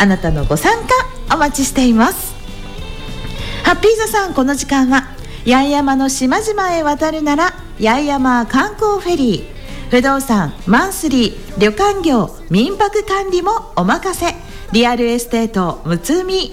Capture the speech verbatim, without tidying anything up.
あなたのご参加お待ちしています。ハッピー座さん、この時間は八重山の島々へ渡るなら八重山観光フェリー、不動産、マンスリー、旅館業、民泊管理もお任せ、リアルエステートむつみ